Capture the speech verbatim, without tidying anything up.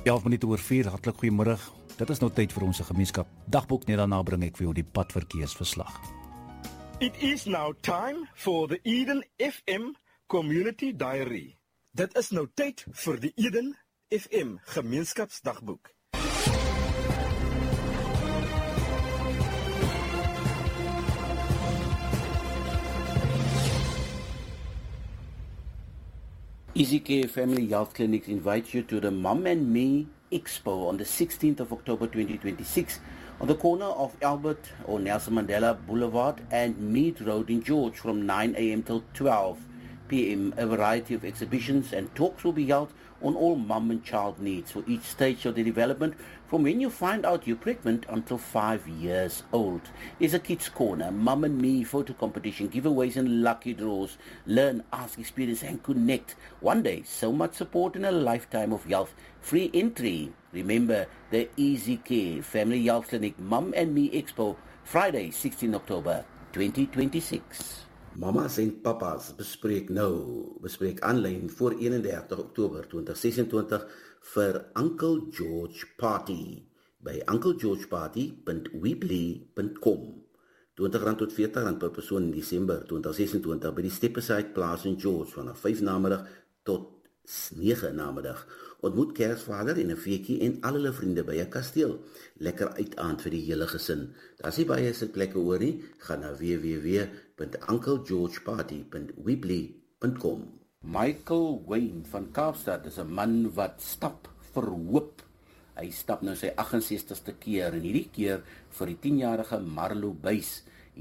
elf minute oor vier, hartlik goeiemôre. Dit is nou tyd vir ons gemeenskap dagboek, net daarna bring ek vir jou die padverkeersverslag. It is now time for the Eden F M Community Diary. Dit is nou tyd vir die Eden F M Gemeenskapsdagboek. Easy Care Family Health Clinics invites you to the Mum and Me Expo on the sixteenth of October twenty twenty-six on the corner of Albert or Nelson Mandela Boulevard and Mead Road in George from nine a m till twelve p m A variety of exhibitions and talks will be held on all mum and child needs for each stage of the development, from when you find out you're pregnant until five years old. There's a kids corner, Mum and Me photo competition, giveaways and lucky draws. Learn, ask, experience and connect. One day, so much support in a lifetime of health. Free entry. Remember, the Easy Care Family Health Clinic Mum and Me Expo, Friday, sixteenth October twenty twenty-six. Mamas en papas bespreek nou, bespreek aanlyn voor eenendertig Oktober twintig sesentwintig vir Uncle George Party by uncle george party dot weebly dot com. twintig rand tot veertig rand per persoon in Desember twintig sesentwintig by die Stepaside Plaas in George vanaf vyf namiddag tot nege namiddag. Ontmoet Kersvader en 'n feetjie en al hulle vriende by 'n kasteel. Lekker uitaand vir die hele gesin. Daar's nie baie sitplekke oor nie. Gaan na w w w dot uncle george party dot weebly dot com. Michael Wayne van Kaapstad is 'n man wat stap vir hoop. Hy stap nou sy agt en sestigste keer en hierdie keer vir die tienjarige Marlo Buys.